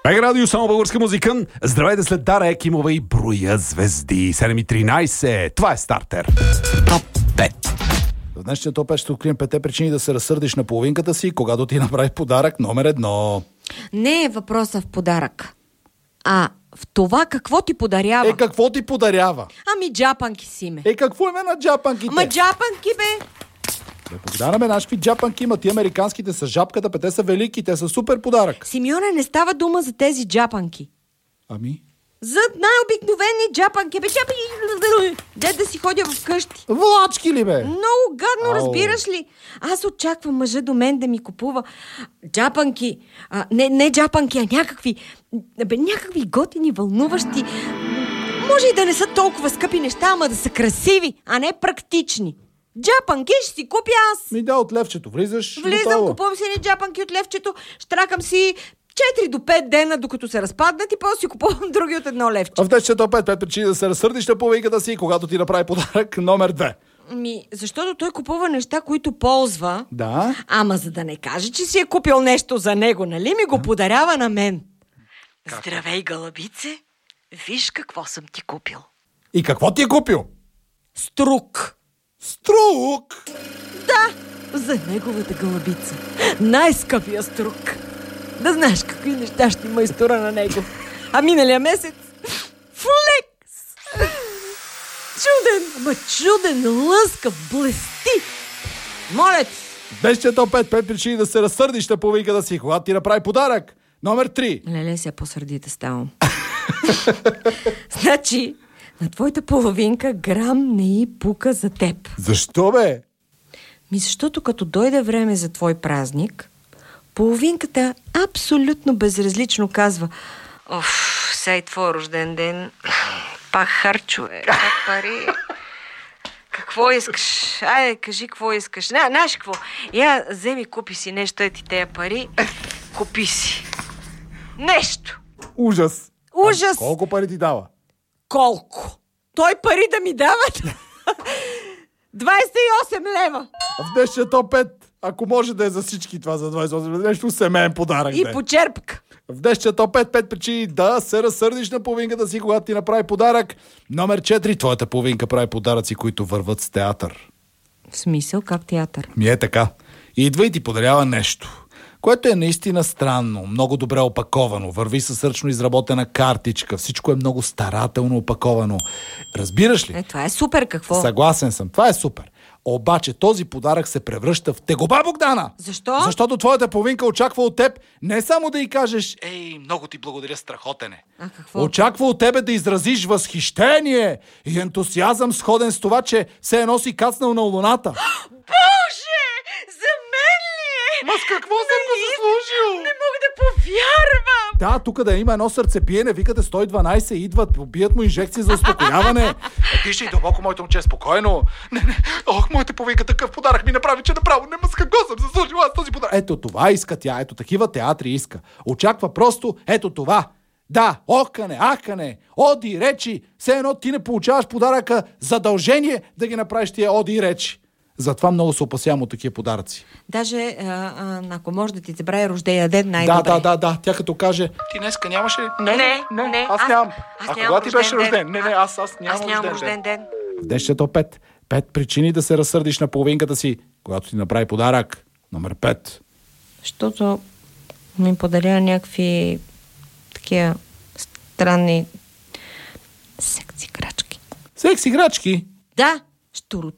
Мега радио, само българска музика. Здравейте след Дара Екимова и броя звезди. 7:13. Това е стартер. Топ 5. В днешния топ 5 ще открием 5 причини да се разсърдиш на половинката си, когато ти направи подарък номер 1. Не е въпроса в подарък, а в това какво ти подарява. Какво ти подарява? Ами джапанки си ме. Какво име на джапанките? Ама джапанки бе. Богдана, наши какви джапанки има? Ти американските с жабката, те са велики, те са супер подарък. Симеоне, не става дума за тези джапанки. Ами? За най-обикновени джапанки. Бе, де да си ходя вкъщи. Влачки ли бе? Много гадно, разбираш ли? Аз очаквам мъжа до мен да ми купува джапанки. Не джапанки, а някакви готини, вълнуващи. Може и да не са толкова скъпи неща, ама да са красиви, а не практични. Джапанки ще си купя аз. Ми да, от левчето. Влизам, купувам си ни джапанки от левчето, штракам си 4 до 5 дена, докато се разпаднат и после си купувам други от едно левче. В днешния топ 5 причини да се разсърдиш на половинката си, когато ти направи подарък номер 2. Защото той купува неща, които ползва. Да. Ама за да не каже, че си е купил нещо за него, нали ми го подарява на мен. Здравей, гълъбице! Виж какво съм ти купил. И какво ти е купил? Струк. Струк? Да, за неговата гълъбица. Най-скъпия струк. Да знаеш какви неща ще има изтора на него. А миналия месец флекс! Чуден, лъскав, блести! Моля ти! Днешния топ 5 причини да се разсърдиш на половинката си, когато ти направи подарък номер 3. Леле, се по-сърдите ставам. Значи, на твоята половинка грам не й пука за теб. Защо бе? Защото като дойде време за твой празник, половинката абсолютно безразлично казва: сега и твой рожден ден, пак харчове, пак пари. Какво искаш? Айде, кажи какво искаш. Знаеш какво? Я вземи, купи си нещо, ети тея пари. Купи си. Нещо. Ужас. Ужас. Колко пари ти дава? Колко? Той пари да ми дават? 28 лева. В днешния топ 5, ако може да е за всички това за 28 лева, нещо семейен подарък. И почерпка. В днешния топ 5 причини да се разсърдиш на половинката си, когато ти направи подарък номер 4. Твоята половинка прави подаръци, които върват с театър. В смисъл, как театър? Е така. Идва и ти подарява нещо, което е наистина странно, много добре опаковано, върви с ръчно изработена картичка, всичко е много старателно опаковано. Разбираш ли? Това е супер, какво? Съгласен съм, това е супер. Обаче този подарък се превръща в тегоба, Богдана! Защо? Защото твоята половинка очаква от теб не само да й кажеш: ей, много ти благодаря, страхотен е. А какво? Очаква от тебе да изразиш възхищение и ентусиазъм, сходен с това, че все едно си кацнал на луната. Боже! За мен ли е? Ма с какво съм го заслужил? Не мога да повярвам! Да, тук да има едно сърцепиене, викате 112, идват, бият му инжекции за успокояване. Дишай дълбоко, моето момче, спокойно. Не, моята половинка такъв подарък ми направи, че направо не с какво съм заслужила аз този подарък. Ето това иска тя, ето такива театри иска. Очаква просто ето това. Да, охкане, ахкане, оди, речи. Все едно ти не получаваш подаръка, задължение да ги направиш тия оди и речи. Затова много се опасявам от такива подаръци. Даже, ако може да ти забрави рождения ден, най-добре. Да. Тя като каже: ти днеска нямаше... Не. Аз нямам. А кога ти беше рожден? Аз нямам рожден ден. В днешния топ 5. 5 причини да се разсърдиш на половинката си, когато ти направи подарък номер 5. Защото ми подаря някакви такива странни секси играчки. Секси играчки? Да,